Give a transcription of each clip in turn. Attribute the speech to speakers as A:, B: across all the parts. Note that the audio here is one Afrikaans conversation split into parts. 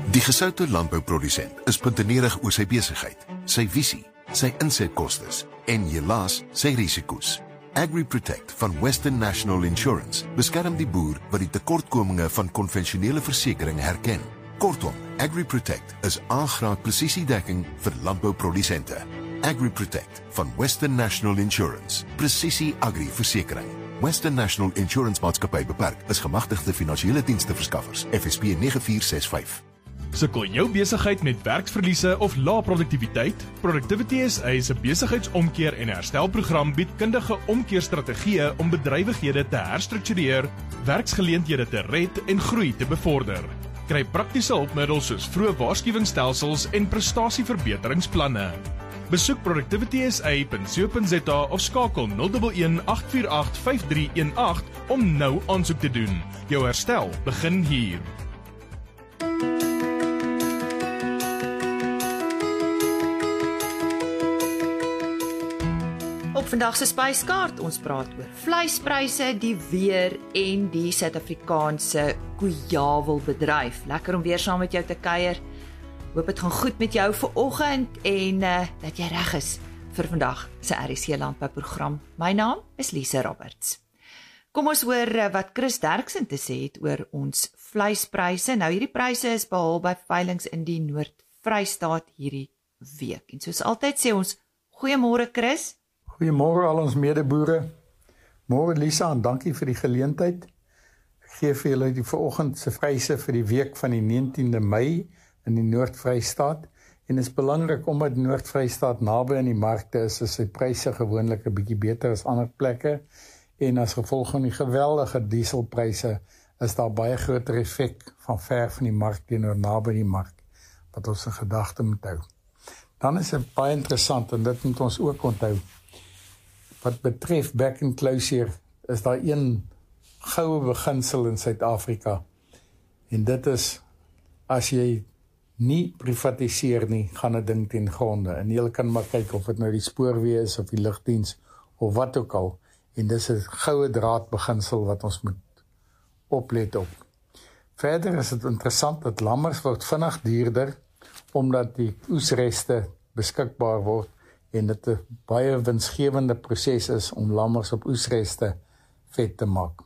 A: Die gesoute landbouprodusent is puntenerig oor sy besigheid, sy visie, sy insetkostes en helaas sy risiko's. AgriProtect van Western National Insurance beskerm die boer wat die tekortkominge van konvensionele versekering herken. Kortom, AgriProtect is A-graad presisiedekking vir landbouprodusente. AgriProtect van Western National Insurance, presisie agri-versekering. Western National Insurance Maatskappy Beperk is gemagtigde finansiële diensteverskaffers, FSB 9465.
B: Sukkel jou besigheid met werksverliese of lae produktiwiteit? Productivity SA is 'n besigheidsomkeer en herstelprogram bied kundige omkeerstrategieë om bedrywighede te herstruktureer, werksgeleenthede te red en groei te bevorder. Kry praktiese hulpmiddels soos vroeë waarskuwingsstelsels en prestasieverbeteringsplanne. Besoek productivitysa.co.za of skakel 011 848 5318 om nou aansoek te doen. Jou herstel begin hier.
C: Op vandag se spyskaart, ons praat oor vleispryse, die weer en die Suid-Afrikaanse koeiawelbedryf. Lekker om weer saam met jou te kuier. Hoop dit gaan goed met jou vir oggend en dat jy reg is vir vandag se RSC landbouprogram. My naam is Lise Roberts. Kom ons hoor wat Chris Derksen te sê het oor ons vleispryse. Nou hierdie pryse is behaal by veilinge in die Noord-Vrystaat hierdie week. En soos altyd sê ons goeiemôre Chris.
D: Goeiemôre al ons medeboere. Môre Lisa en dankie vir die geleentheid. Ek gee vir julle die vanoggend se pryse vir die week van die 19de Mei in die Noord-Vrystaat. En is belangrik omdat die Noord-Vrystaat naby aan die markte is sy pryse gewoonlik 'n bietjie beter as ander plekke. En as gevolg van die geweldige dieselpryse is daar baie groter effek van ver van die mark teenoor naby die mark wat ons in gedagte moet hou. Dan is dit baie interessant en dit moet ons ook onthou. Wat betref back and closure is daar een goue beginsel in Suid-Afrika. En dit is as jy nie privatiseer nie, gaan 'n ding ten gronde. En jy kan maar kyk of dit nou die spoorweë is of die lugdiens of wat ook al. En dis 'n goue draad beginsel wat ons moet oplet op. Verder is dit interessant dat lammers word vinnig duurder omdat die oesreste beskikbaar word en dit 'n baie winsgewende proses is om lammers op oesreste vet te maak.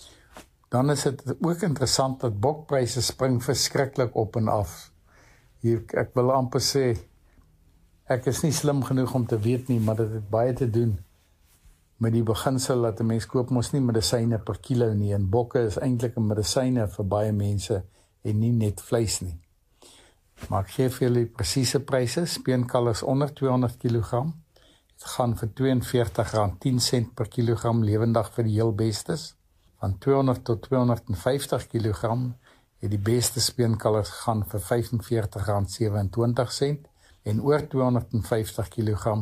D: Dan is dit ook interessant dat bokpryse spring verskriklik op en af. Hier, ek wil amper sê, ek is nie slim genoeg om te weet nie, maar dit het baie te doen met die beginsel dat 'n mens koop mos nie medisyne per kilo nie, en bokke is eintlik 'n medisyne vir baie mense en nie net vleis nie. Maar ek gee vir julle presiese pryse. Speenkalvers onder 200 kg. Dit gaan vir R42.10 per kilogram lewendig vir die heel bestes. Van 200 tot 250 kg het die beste speenkalvers gaan vir R45.27 en oor 250 kg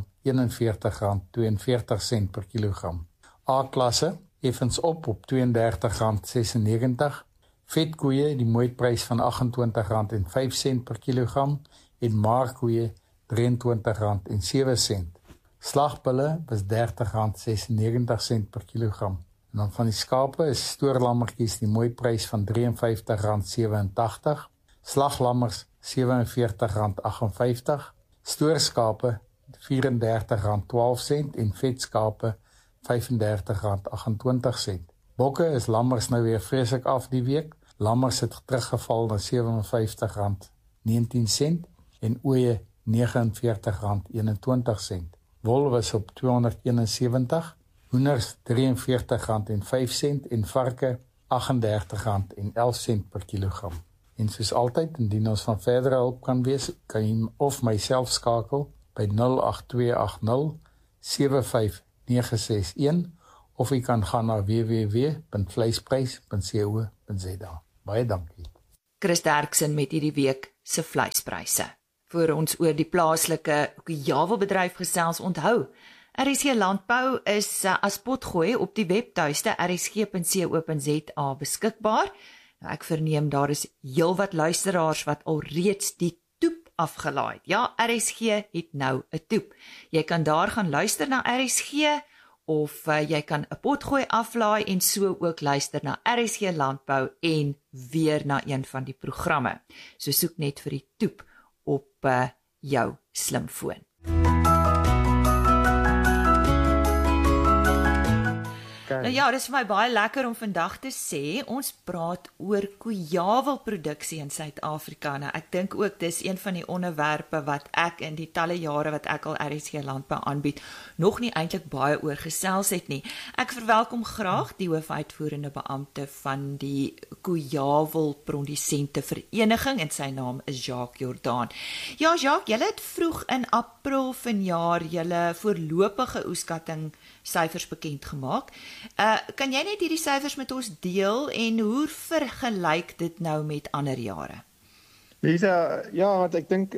D: R41.42 per kilogram. A-klasse effens op R32.96. Vetkoeie die mooiprys van R28.05 per kilogram en maarkoeie R23.07. Slagbulle was R30.96 per kilogram. En dan van die skape is stoorlammetjies die mooiprys van R53.87, slaglammers R47.58, stoorskape R34.12 en vetskape R35.28. Bokke is lammers nou weer vreeslik af die week. Lammers het teruggeval na R57.19 en ooe R49.21. Wol was op R271, hoenders R43.05 en varke R38.11 per kilogram. En soos altyd, indien ons van verdere hulp kan wees, kan jy of myself skakel by 08280 75961 of jy kan gaan na www.vleisprys.co.za. Baie dankie.
C: Chris Derksen met hierdie week se vleispryse. Voor ons oor die plaaslike koeiawelbedryf gesels, onthou, RSC Landbou is as potgooi op die webtuiste rsg.co.za beskikbaar. Nou, ek verneem daar is heelwat luisteraars wat al reeds die toep afgelaai. Ja, RSG het nou 'n toep. Jy kan daar gaan luister na RSG of jy kan 'n potgooi aflaai en so ook luister na RSG Landbou en weer na een van die programme. So soek net vir die toep op jou slimfoon. Nou ja, dit is vir my baie lekker om vandag te sê, ons praat oor koeiawelproduksie in Suid-Afrika. Nou, ek dink ook dis een van die onderwerpe wat ek in die talle jare wat ek al RSG Landbou aanbied, nog nie eintlik baie oor gesels het nie. Ek verwelkom graag die hoofuitvoerende beampte van die koeiawelprodusente vereniging en sy naam is Jacques Jordaan. Ja, Jacques, julle het vroeg in April vanjaar julle voorlopige oeskatting syfers bekend gemaak. Kan jy net hierdie syfers met ons deel en hoe vergelyk dit nou met ander jare?
E: Lisa, ja, wat ek dink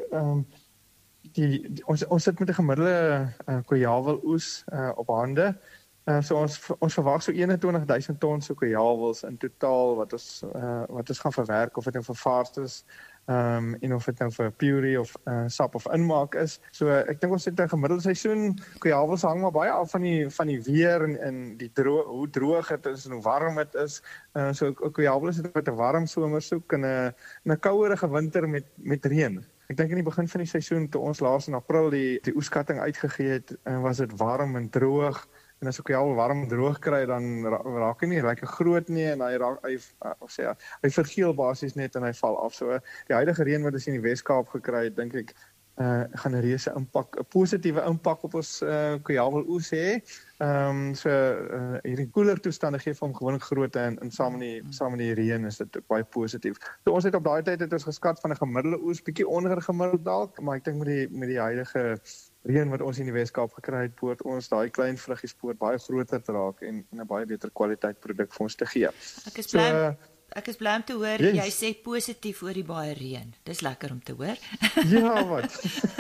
E: ons sit met 'n gemiddelde koeiawel-oes op hande. So ons verwag so 21,000 ton so koeiawels in totaal wat ons gaan verwerk, of dit nou vervaars is en of dit nou vir puree of sap of inmaak is. So ek dink ons het 'n gemiddelde seisoen. Koeiawels hang maar baie af van die weer en die hoe droog dit is en hoe warm dit is. So koeiawels het wat 'n warm somer soek en 'n kouerige winter met reën. Ek dink in die begin van die seisoen toe ons laas in April die oeskatting uitgegee het, was dit warm en droog. En as ek al warm en droog kry, dan raak hy nie lekker groot nie en hy vergeel basies net en hy val af. So die huidige reën wat ons in die Wes-Kaap gekry het, dink ek gaan 'n reuse impak, 'n positiewe impak op ons koeiawel-oes hê. Hierdie koeler toestande gee vir hom gewoonlik grootte en saam met die reën is dit ook baie positief. So ons het op daai tyd geskat van 'n gemiddelde oes, bietjie onder gemiddeld dalk, maar ek dink met die huidige reën wat ons in die Wes-Kaap gekry het, poort ons daai klein vruggies baie groter te raak en 'n baie beter kwaliteit produk vir ons te gee.
C: Ek is bly om te hoor, yes. Jy sê positief oor die baie reën. Dis lekker om te hoor.
E: Ja, wat?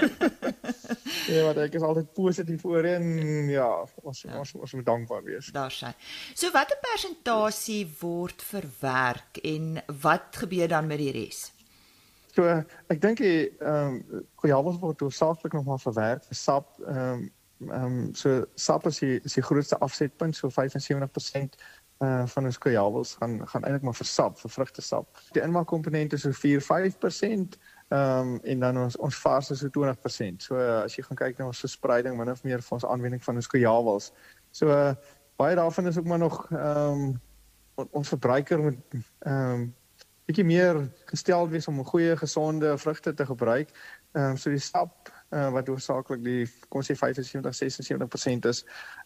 E: Ek is altyd positief oor en ons moet dankbaar wees.
C: Daar sy. So watter persentasie word verwerk en wat gebeur dan met die res?
E: So ek dink die koeiawels word hoofsaaklik nog maar verwerk vir sap. So sap is die grootste afsetpunt, so 75% van ons koeiawels gaan eintlik maar vir sap, vir vrugtesap. Die inmaakkomponent is so 4-5%, en dan ons vars is so 20%. So as jy gaan kyk na ons verspreiding, min of meer vir ons aanwending van ons koeiawels. So baie daarvan is ook maar nog ons verbruiker moet bietjie meer gesteld wees om 'n goeie, gesonde vrugte te gebruik. So die sap wat hoofsaaklik die kom ons sê 75-76% is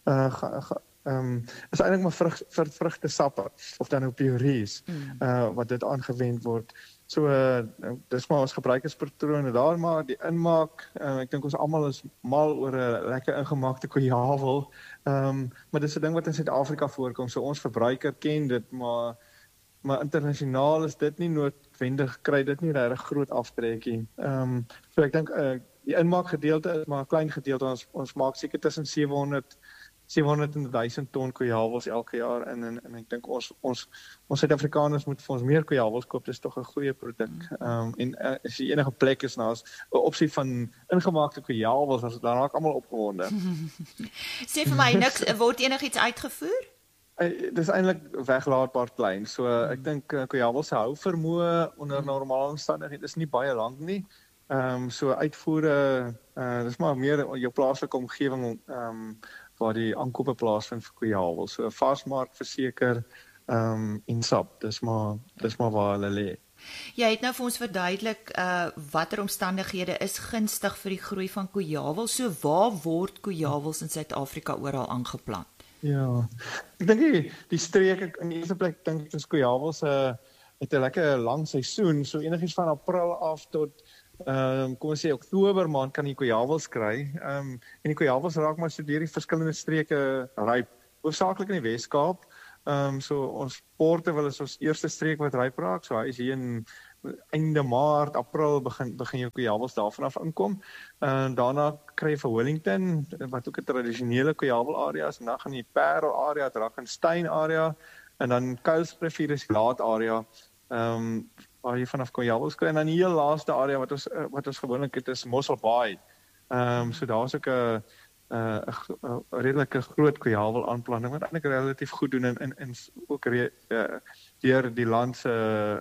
E: eintlik maar vrugtesappe of dan nou purees wat dit aangewend word. So dis maar ons gebruikerspatrone daar, maar die inmaak, ek dink ons almal is mal oor 'n lekker ingemaakte koeiawel. Maar dis 'n ding wat in Suid-Afrika voorkom. So ons verbruiker ken dit, maar internasionaal is dit nie noodwendig, kry dit nie regtig groot aftrekkie. So ek dink die inmaakgedeelte is maar 'n klein gedeelte. Ons maak seker tussen 700 en 1000 ton koeiawels elke jaar en ek dink ons Suid-Afrikaners moet vir ons meer koeiawels koop. Dis tog 'n goeie produk. En as jy enige plek is naas 'n opsie van ingemaakte koeiawels, dan raak almal opgewonde.
C: Sê vir my, word enigiets uitgevoer?
E: Dis eintlik weglaatbaar klein. So ek dink koeiawels se hou vermoë onder normale omstandighede is nie baie lank nie. So uitvoere, dis maar meer jou plaaslike omgewing waar die aankope plaasvind vir koeiawels. So 'n varsmark verseker en sap. Dis maar waar hulle lê.
C: Jy het nou vir ons verduidelik watter omstandighede is gunstig vir die groei van koeiawels. So waar word koeiawels in Suid-Afrika oral aangeplant?
E: Ja, ek dink die streek in die eerste plek dink ek koeiawels het 'n lekker lang seisoen, so enigiets van April af tot kom ons sê Oktober maand kan jy koeiawels kry. En die koeiawels raak maar so deur die verskillende streke ryp, hoofsaaklik in die Wes-Kaap. So ons Porterville is ons eerste streek wat ryp raak, so hy is hier in einde Maart, April begin jou koeiawels daarvan af inkom. Daarna kry jy vir Wellington, wat ook 'n tradisionele koeiawel area is, en dan gaan jy Parel area, Drakensberg area, en dan Kuilsrivier is die laat area, waar jy vanaf koeiawels kry, en dan die heel laaste area wat ons gewoonlik het is Mossel Bay. So daar's ook 'n redelike groot koeiawel aanplanting wat eintlik relatief goed doen en ook deur die land se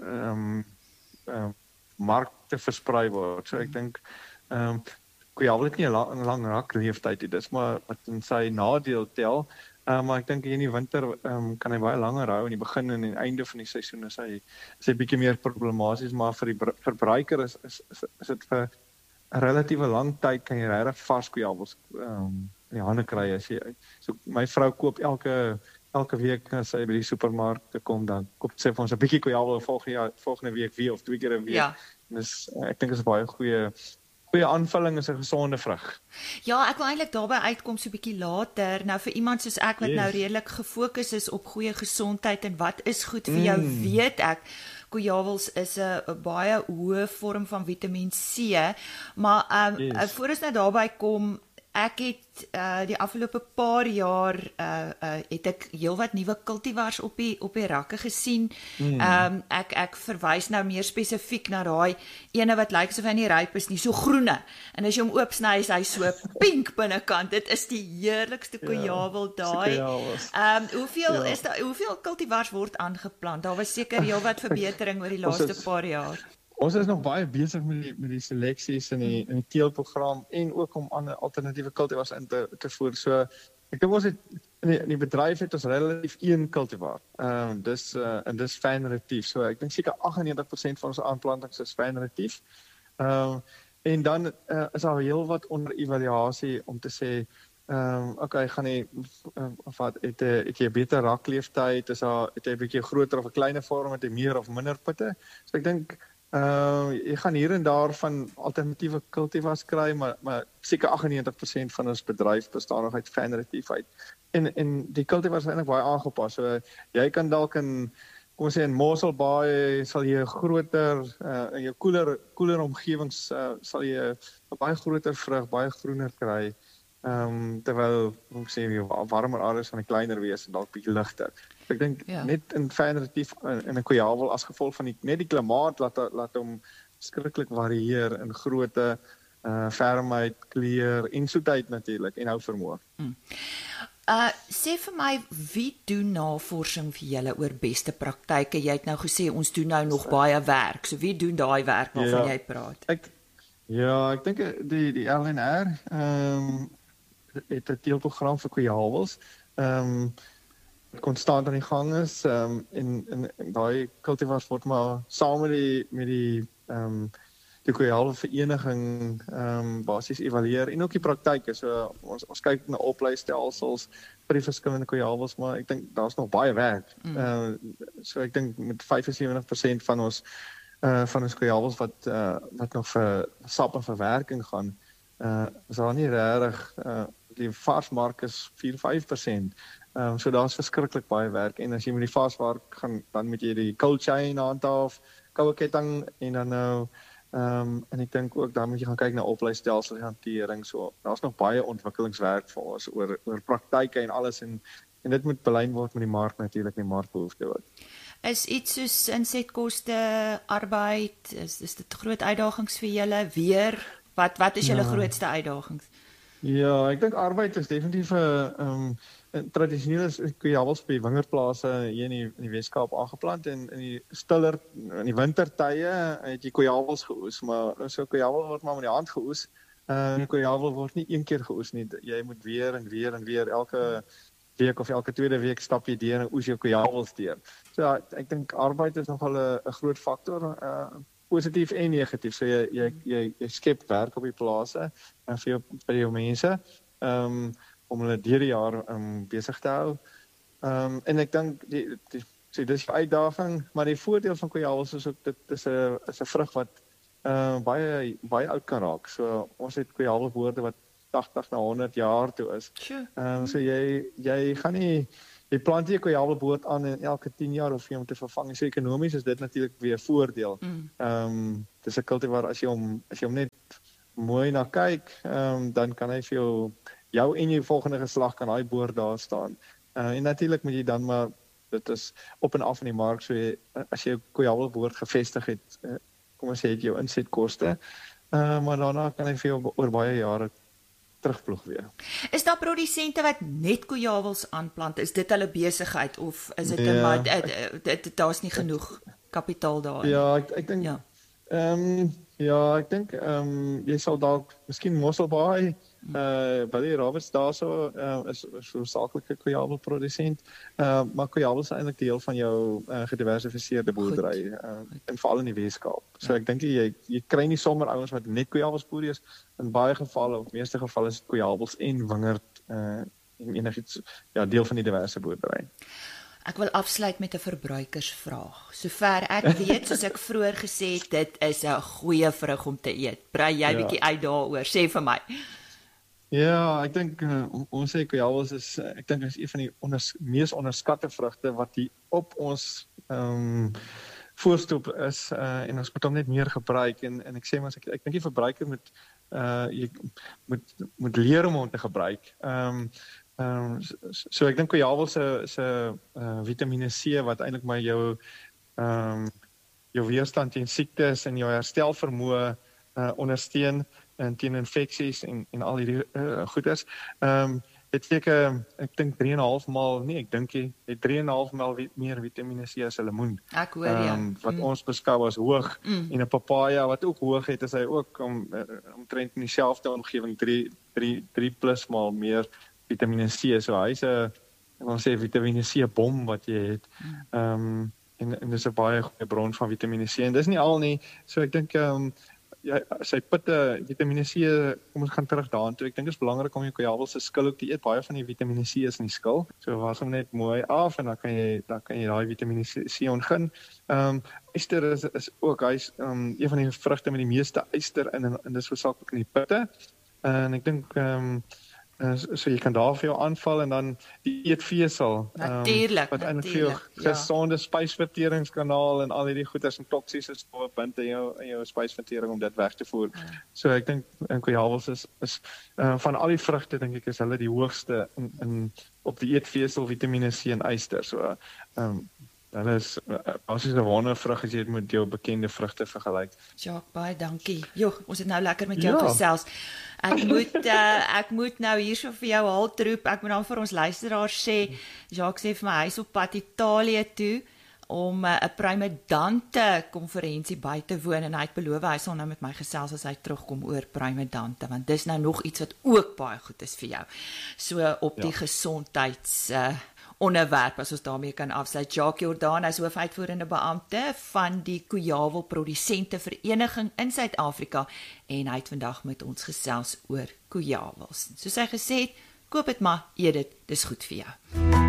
E: mark te versprei word. So ek dink koeiawel het nie 'n lang rakleeftyd, dit is maar wat in sy nadeel tel. Maar ek dink in die winter kan hy baie langer hou, in die begin en die einde van die seisoen is hy bietjie meer problematies, maar vir die verbruiker is dit vir 'n relatiewe lang tyd kan jy regtig vars koeiawels in die hande kry as jy. So my vrou koop elke week as sy by die supermark kom, dan koop sy vir ons 'n bietjie koeiawel volgende week weer of 2 keer 'n week.
C: Ja.
E: Dus ek dink is 'n baie goeie aanvulling, is 'n gesonde vrug.
C: Ja, ek wil eintlik daarby uitkom so 'n bietjie later. Nou vir iemand soos ek wat nou redelik gefokus is op goeie gesondheid en wat is goed vir jou, weet ek koeiawels is 'n baie hoë vorm van Vitamien C, maar voor ons nou daarby kom, ek het die afgelope paar jaar het ek heelwat nuwe kultivars op die rakke gesien. Ek verwys nou meer spesifiek na daai ene wat lyk asof hy nie ryp is nie, so groene. En as jy hom oopsny, is hy so pink binnekant. Dit is die heerlikste koeiawel daai. Hoeveel kultivars word aangeplant? Daar was seker heelwat verbetering oor die laaste paar jaar.
E: Ons is nog baie besig met die seleksies in die teelprogram en ook om ander alternatiewe kultivars in te voer. So ek dink ons het in die bedryf het ons relatief een kultivar. Dis fynretief. So ek dink seker 98% van ons aanplantings is fynretief. En dan is daar heelwat onder evaluasie om te sê okay, gaan jy het jy 'n beter rakleeftyd, het jy 'n bietjie groter of 'n kleiner vorm, het jy meer of minder putte. So ek dink jy gaan hier en daar van alternatiewe kultivars kry, maar seker 98% van ons bedryf bestaan nog uit fynretief uit. En die kultivars is eintlik baie aangepas. So jy kan dalk kom ons sê in Mossel Bay sal jy groter in jou koeler omgewings sal jy 'n baie groter vrug, baie groener kry. Terwyl ons sê warmer areas van 'n kleiner wees en dalk bietjie ligter. Ek dink net in fynretief in 'n koeiawel as gevolg van net die klimaat laat hom skrikkelik varieer in grootte, fermheid, kleur en soetheid natuurlik en hou vermoë.
C: Sê vir my, wie doen navorsing vir julle oor beste praktyke? Jy het nou gesê ons doen nou nog baie werk. So wie doen daai werk waarvan jy praat? Ek
E: dink die LNR het 'n teelprogram vir koeiawels. Konstant aan die gang is en daai kultivars word maar saam met die koeiawel vereniging basies evalueer en ook die praktyke. So ons kyk na opleistelsels vir die verskillende koeiawels, maar ek dink daar's nog baie werk. So ek dink met 75% van ons koeiawels wat nog vir sap en verwerking gaan, is daar nie regtig die varsmark is 4-5%. So daar's verskriklik baie werk en as jy met die varsmark gaan, dan moet jy die cold chain handhaaf, koue ketting en dan nou en ek dink ook dan moet jy gaan kyk na opleistelsels en hantering. So daar's nog baie ontwikkelingswerk vir ons oor praktyke en alles en dit moet belyn word met die mark natuurlik, die markbehoefte ook.
C: Is iets soos insetkoste, arbeid, is dit groot uitdagings vir julle weer? Wat is julle grootste uitdagings?
E: Ja, ek dink arbeid is definitief tradisioneel is koeiawels by wingerdplase hier in die Weskaap aangeplant en in die wintertye het jy koeiawels geoes, maar so koeiawel word maar met die hand geoes. Koeiawel word nie een keer geoes nie. Jy moet weer en weer elke week of elke tweede week stap jy deur en oes jou koeiawels deur. So ek dink arbeid is nogal 'n groot faktor. Positief en negatief. So jy skep werk op die plase vir jou mense om hulle deur die jaar besig te hou. En ek dink dis die uitdaging, maar die voordeel van koeiawels is ook dit is 'n vrug wat baie oud kan raak. So ons het koeiawelboorde wat 80 na 100 jaar toe is. So jy gaan nie jy plant jy koeiawelboord aan en elke 10 jaar of jy om te vervang. So ekonomies is dit natuurlik weer voordeel. Dis 'n kultivar as jy hom net mooi na kyk, dan kan hy vir jou en jou volgende geslag kan daai boord daar staan. En natuurlik moet jy dan maar dit is op en af in die mark, so as jy 'n koeiawelboord gevestig het, kom ons sê het jou insetkoste, maar daarna kan hy vir jou oor baie jare terugploeg weer.
C: Is daar produsente wat net koeiawels aanplant? Is dit hulle besigheid of is dit maar daar's nie genoeg kapitaal daar?
E: Ja, ek dink ek dink jy sal dalk miskien Mosselbaai by die Roberts daarso is hoofsaaklike koeiawel produsent, maar koeiawel is eintlik deel van jou gediversifiseerde boerdery en veral in die Weskaap. So ek dink jy kry nie sommer ouens wat net koeiawels boer is. In baie gevalle of meeste gevalle is koeiawels en wingerd en enigiets deel van die diverse boerdery.
C: Ek wil afsluit met 'n verbruikersvraag. Sover ek weet, soos ek vroeër gesê het, dit is 'n goeie vrug om te eet. Brei jy bietjie uit daaroor, sê vir my.
E: Ja, ek dink ons sê koeiawels is ek dink is een van die mees onderskatte vrugte wat hier op ons voorstoep is en ons moet hom net meer gebruik en ek sê maar ek dink die verbruiker moet leer om hom te gebruik. So ek dink koeiawels se Vitamine C wat eintlik maar jou weerstand teen siektes en jou herstelvermoë ondersteun en teen infeksies en al hierdie goeders. Het seker ek dink 3,5 maal, nee, ek dink het 3,5 maal meer Vitamine C as 'n lemoen.
C: Ek hoor
E: wat ons beskou as hoog en 'n papaja wat ook hoog het, is hy ook omtrent in dieselfde omgewing 3 plus maal meer Vitamine C, so hy's 'n Vitamine C bom wat jy het. En dis 'n baie goeie bron van Vitamine C en dis nie al nie, so ek dink sy putte Vitamine C, kom ons gaan terug daartoe. Ek dink dit is belangrik om jou koeiawel se skil ook te eet. Baie van die Vitamine C is in die skil. So was hom net mooi af en dan kan jy daai Vitamine C ontgin. Yster is ook hy's een van die vrugte met die meeste yster en dis hoofsaaklik in die putte. En ek dink so jy kan daar vir jou aanval en dan die eetvesel wat eintlik vir jou gesonde spysverteringskanaal en al hierdie goeders en toksiese stowwe bind in jou spysvertering om dit weg te voer. So ek dink koeiawels is van al die vrugte dink ek is hulle die hoogste op die eetvesel, Vitamine C en yster. So hulle is basies 'n wondervrug as jy dit met jou bekende vrugte vergelyk.
C: Jacques, baie dankie. Ons het nou lekker met jou gesels. Ek moet nou hierso vir jou haltroep. Ek moet dan vir ons luisteraars sê, Jacques sê vir my, hy is op pad Italië toe om 'n Primedante konferensie by te woon en hy het beloof hy sal nou met my gesels as hy terugkom oor Primedante, want dis nou nog iets wat ook baie goed is vir jou. So op die gesondheids onderwerp as ons daarmee kan afsluit. Jacques Jordan is hoofuitvoerende beampte van die Koeiawel Produsente Vereniging in Suid-Afrika en hy het vandag met ons gesels oor koeiawels. Soos hy gesê het, koop dit maar, eet dit, dis goed vir jou.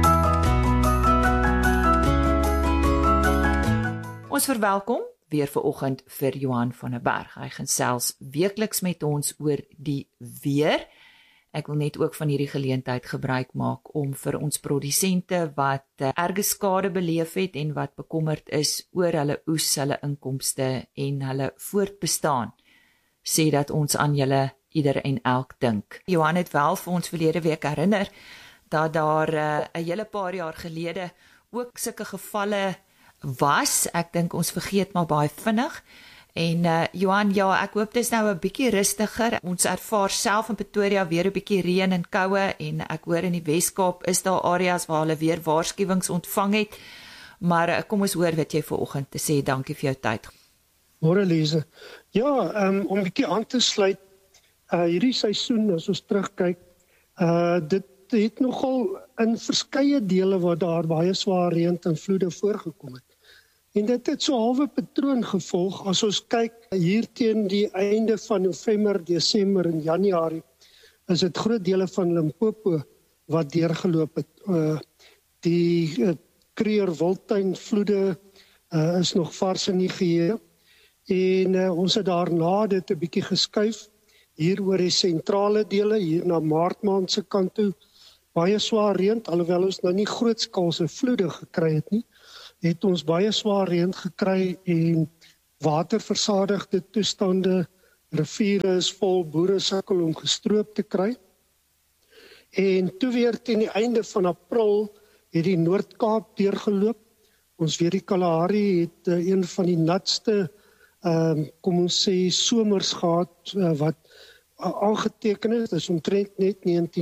C: Ons verwelkom weer vanoggend vir Johan van der Berg. Hy gesels weekliks met ons oor die weer. Ek wil net ook van hierdie geleentheid gebruik maak om vir ons produsente wat erge skade beleef het en wat bekommerd is oor hulle oes, hulle inkomste en hulle voortbestaan, sê dat ons aan julle ieder en elk dink. Johan het wel vir ons verlede week herinner dat daar 'n hele paar jaar gelede ook sulke gevalle was. Ek dink ons vergeet maar baie vinnig. En Johan, ek hoop dit is nou 'n bietjie rustiger. Ons ervaar self in Pretoria weer 'n bietjie reën en koue en ek hoor in die Weskaap is daar areas waar hulle weer waarskuwings ontvang het. Maar kom ons hoor wat jy vanoggend te sê. Dankie vir jou tyd.
F: Môre Lise. Om 'n bietjie aan te sluit, hierdie seisoen as ons terugkyk, dit het nogal in verskeie dele waar daar baie swaar reën en vloede voorgekom het. En dit het so halwe patroon gevolg as ons kyk hier teen die einde van November, Desember en Januarie, is dit groot dele van Limpopo wat deurgeloop het. Die Kruger-Wildtuin vloede is nog vars in die geheue en ons het daarna dit 'n bietjie geskuif hier oor die sentrale dele, hier na Maartmaand se kant toe. Baie swaar reën, alhoewel ons nou nie grootskaalse vloede gekry het nie, het ons baie swaar reën gekry en waterversadigde toestande, riviere is vol, boere sukkel om gestroop te kry. En toe weer teen die einde van April het die Noord-Kaap deurgeloop. Ons weet die Kalahari het een van die natste kom ons sê somers gehad wat aangeteken is. Dit is omtrent net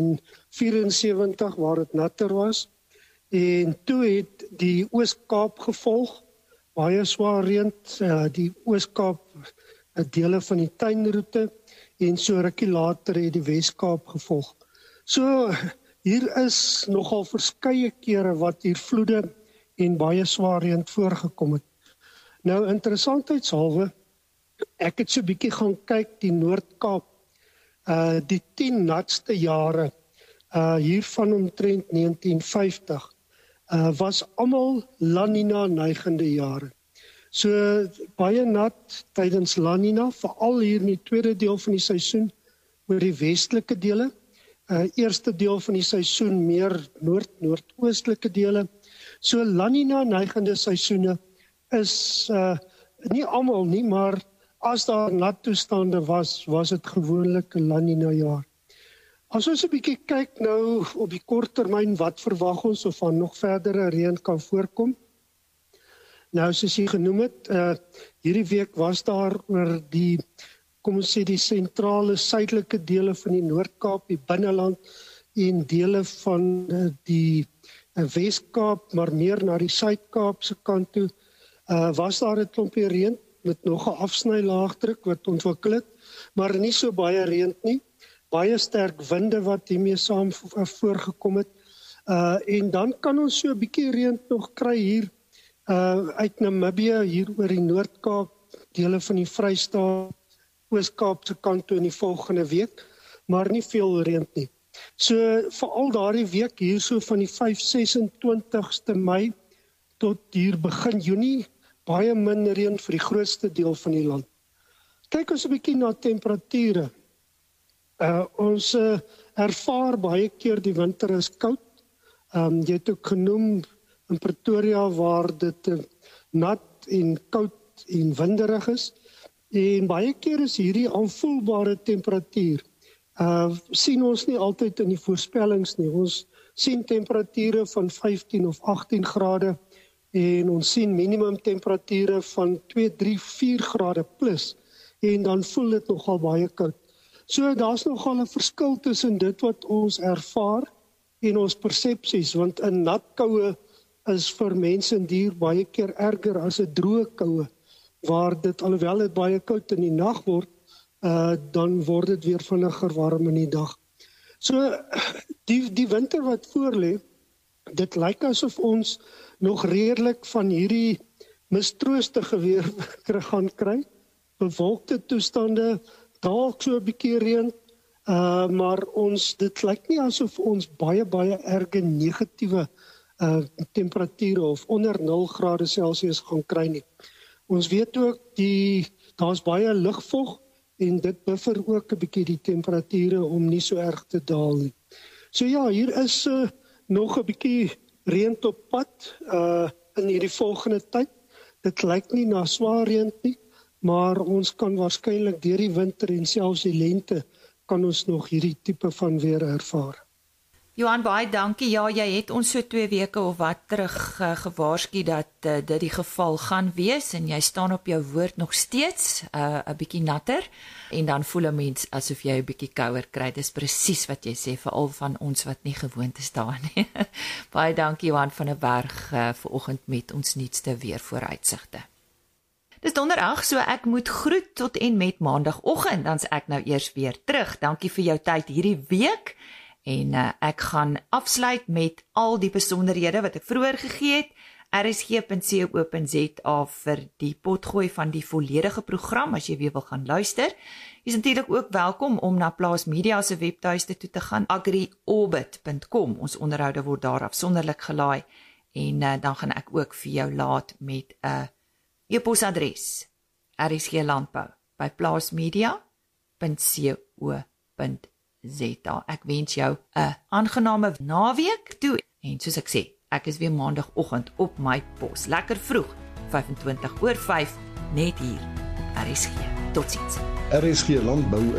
F: 1974 waar dit natter was. En toe het die Oos-Kaap gevolg, baie swaar reën, die Oos-Kaap dele van die tuinroete en so rukkie later het die Wes-Kaap gevolg. So hier is nogal verskeie kere wat hier vloede en baie swaar reën voorgekom het. Nou interessantheidshalwe, ek het so 'n bietjie gaan kyk die Noord-Kaap, die 10 natste jare hier van omtrent 1950 was almal La Nina neigende jare. So baie nat tydens La Nina, veral hier in die tweede deel van die seisoen oor die westelike dele. Eerste deel van die seisoen meer noordoostelike dele. So La Nina neigende seisoene is nie almal nie, maar as daar nat toestande was dit gewoonlik 'n La Nina jaar. As ons 'n bietjie kyk nou op die kort termyn, wat verwag ons of van nog verdere reën kan voorkom? Nou soos jy genoem het, hierdie week was daar oor die, kom ons sê die sentrale suidelike dele van die Noord-Kaap, die binneland en dele van die Wes-Kaap, maar meer na die Suid-Kaap se kant toe, was daar 'n klompie reën met nog 'n afsnylaagdruk wat ontwikkel het, maar nie so baie reën nie. Baie sterk winde wat hiermee saam voorgekom het. En dan kan ons so 'n bietjie reën nog kry hier uit Namibië, hier oor die Noord-Kaap, dele van die Vrystaat, Oos-Kaap se kant toe in die volgende week, maar nie veel reën nie. So veral daardie week hier so van die 5-26ste Mei tot hier begin Junie, baie min reën vir die grootste deel van die land. Kyk ons 'n bietjie na temperature. Ons ervaar baie keer die winter is koud. Jy het ook genoem in Pretoria waar dit nat en koud en winderig is. En baie keer is hierdie aanvoelbare temperatuur. Sien ons nie altyd in die voorspellings nie. Ons sien temperature van 15 of 18 grade en ons sien minimum temperature van 2, 3, 4 grade plus. En dan voel dit nogal baie koud. So daar's nogal 'n verskil tussen dit wat ons ervaar en ons persepsies, want 'n nat koue is vir mense en dier baie keer erger as 'n droë koue, waar dit alhoewel dit baie koud in die nag word, dan word dit weer vinniger warm in die dag. So die winter wat voorlê, dit lyk asof ons nog redelik van hierdie mistroostige weer gaan kry, bewolkte toestande, dalk so 'n bietjie reën, maar dit lyk nie asof ons baie erge negatiewe temperature of onder 0 grade Celsius gaan kry nie. Ons weet ook daar's baie lugvog en dit buffer ook 'n bietjie die temperature om nie so erg te daal nie. So ja, hier is nog 'n bietjie reën op pad in hierdie volgende tyd. Dit lyk nie na swaar reën nie, maar ons kan waarskynlik deur die winter en selfs die lente kan ons nog hierdie tipe van weer ervaar.
C: Johan, baie dankie. Ja, jy het ons so 2 weke of wat terug gewaarsku dat dit die geval gaan wees en jy staan op jou woord nog steeds, 'n bietjie natter en dan voel 'n mens asof jy 'n bietjie kouer kry. Dis presies wat jy sê, veral van ons wat nie gewoond is daaraan nie. Baie dankie Johan van der Berg vanoggend met ons nuutste weervooruitsigte. Dis donderdag, so ek moet groet tot en met maandagooggend, dan's ek nou eers weer terug. Dankie vir jou tyd hierdie week. En ek gaan afsluit met al die besonderhede wat ek vroeër gegee het. rsg.co.za vir die potgooi van die volledige program, as jy weer wil gaan luister. Jy is natuurlik ook welkom om na Plaas Media se webtuiste toe te gaan, agriorbit.com. Ons onderhoude word daar afsonderlik gelaai. En dan gaan ek ook vir jou laat met 'n e-posadres, rsglandbou@plaasmedia.co.za. Ek wens jou 'n aangename naweek toe en soos ek sê, ek is weer maandagooggend op my pos. Lekker vroeg, 25 oor 5, net hier. RSG. Totsiens.
G: RSG Landbou